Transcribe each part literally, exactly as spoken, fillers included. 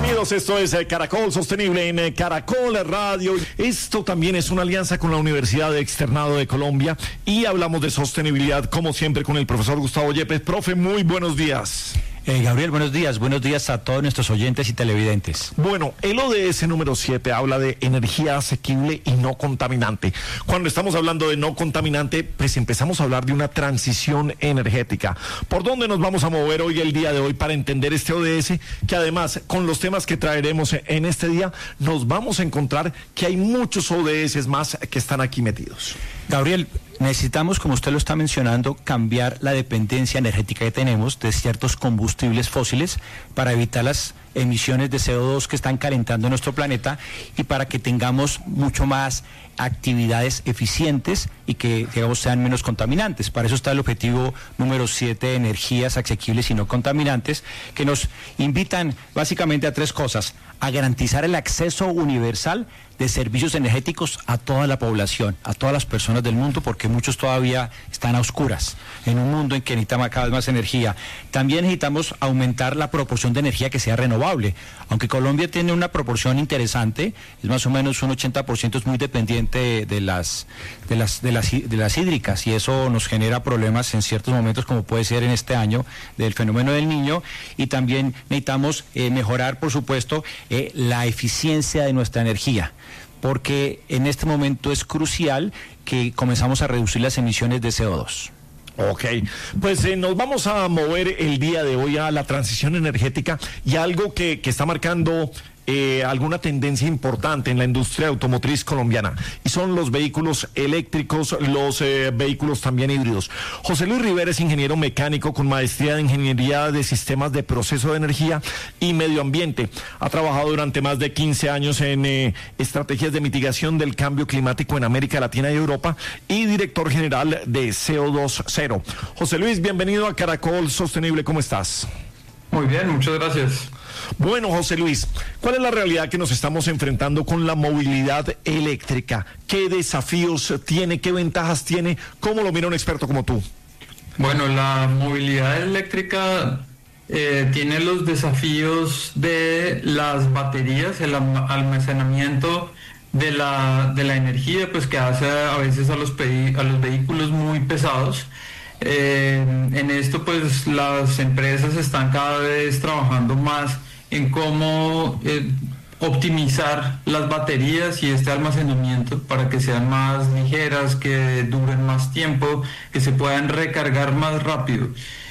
Bienvenidos, esto es Caracol Sostenible en Caracol Radio. Esto también es una alianza con la Universidad de Externado de Colombia y hablamos de sostenibilidad como siempre con el profesor Gustavo Yepes. Profe, muy buenos días. Eh, Gabriel, buenos días. Buenos días a todos nuestros oyentes y televidentes. Bueno, el O D S número siete habla de energía asequible y no contaminante. Cuando estamos hablando de no contaminante, pues empezamos a hablar de una transición energética. ¿Por dónde nos vamos a mover hoy, el día de hoy, para entender este O D S? Que además, con los temas que traeremos en este día, nos vamos a encontrar que hay muchos O D S más que están aquí metidos. Gabriel, necesitamos, como usted lo está mencionando, cambiar la dependencia energética que tenemos de ciertos combustibles fósiles para evitar las emisiones de C O dos que están calentando nuestro planeta y para que tengamos mucho más actividades eficientes y que, digamos, sean menos contaminantes. Para eso está el objetivo número siete de energías asequibles y no contaminantes, que nos invitan básicamente a tres cosas: a garantizar el acceso universal de servicios energéticos a toda la población, a todas las personas del mundo, porque muchos todavía están a oscuras en un mundo en que necesitamos cada vez más energía. También necesitamos aumentar la proporción de energía que sea renovable. Aunque Colombia tiene una proporción interesante, es más o menos un ochenta por ciento, es muy dependiente de, de, las, de, las, de, las, de las hídricas, y eso nos genera problemas en ciertos momentos, como puede ser en este año del fenómeno del Niño. Y también necesitamos eh, mejorar, por supuesto, eh, la eficiencia de nuestra energía, porque en este momento es crucial que comenzamos a reducir las emisiones de C O dos. Ok, pues eh, nos vamos a mover el día de hoy a la transición energética y algo que, que está marcando eh, alguna tendencia importante en la industria automotriz colombiana, y son los vehículos eléctricos, los eh, vehículos también híbridos. José Luis Rivera es ingeniero mecánico con maestría de Ingeniería de Sistemas de Proceso de Energía y Medio Ambiente. Ha trabajado durante más de quince años en eh, estrategias de mitigación del cambio climático en América Latina y Europa y director general de C O dos Cero. José Luis, bienvenido a Caracol Sostenible, ¿cómo estás? Muy bien, muchas gracias. Bueno, José Luis, ¿cuál es la realidad que nos estamos enfrentando con la movilidad eléctrica? ¿Qué desafíos tiene? ¿Qué ventajas tiene? ¿Cómo lo mira un experto como tú? Bueno, la movilidad eléctrica eh, tiene los desafíos de las baterías, el almacenamiento de la, de la energía, pues que hace a veces a los, a los vehículos muy pesados. Eh, en esto, pues las empresas están cada vez trabajando más en cómo eh, optimizar las baterías y este almacenamiento para que sean más ligeras, que duren más tiempo, que se puedan recargar más rápido.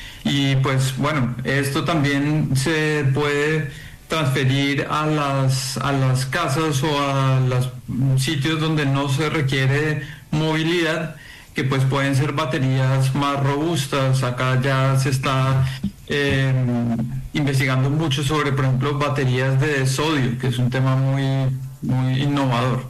Y pues bueno, esto también se puede transferir a las, a las casas o a los sitios donde no se requiere movilidad, que pues pueden ser baterías más robustas. Acá ya se está eh, investigando mucho sobre, por ejemplo, baterías de sodio, que es un tema muy, muy innovador.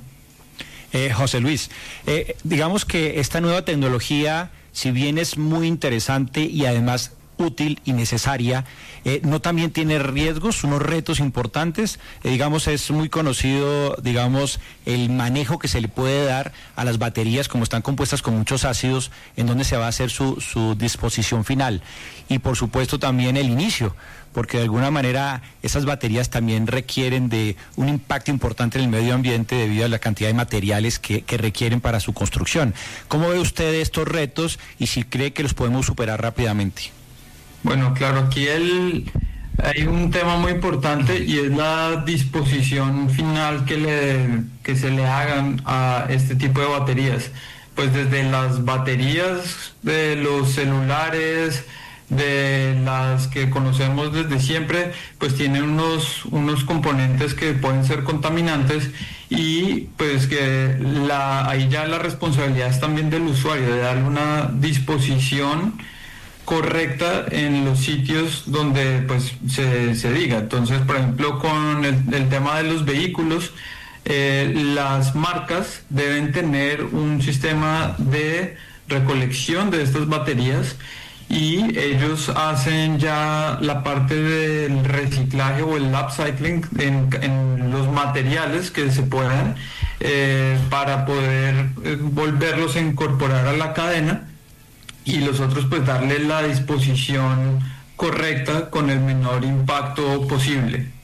Eh, José Luis, eh, digamos que esta nueva tecnología, si bien es muy interesante y además útil y necesaria, eh, no también tiene riesgos, unos retos importantes. Eh, digamos, es muy conocido, digamos, el manejo que se le puede dar a las baterías, como están compuestas con muchos ácidos, en donde se va a hacer su, su disposición final. Y por supuesto también el inicio, porque de alguna manera esas baterías también requieren de un impacto importante en el medio ambiente debido a la cantidad de materiales que, que requieren para su construcción. ¿Cómo ve usted estos retos y si cree que los podemos superar rápidamente? Bueno, claro, aquí el, hay un tema muy importante y es la disposición final que, le, que se le hagan a este tipo de baterías. Pues desde las baterías de los celulares, de las que conocemos desde siempre, pues tienen unos, unos componentes que pueden ser contaminantes, y pues que la, ahí ya la responsabilidad es también del usuario, de darle una disposición correcta en los sitios donde pues se, se diga. Entonces, por ejemplo, con el, el tema de los vehículos, eh, las marcas deben tener un sistema de recolección de estas baterías, y ellos hacen ya la parte del reciclaje o el upcycling en, en los materiales que se puedan, eh, para poder eh, volverlos a incorporar a la cadena, y los otros pues darle la disposición correcta con el menor impacto posible.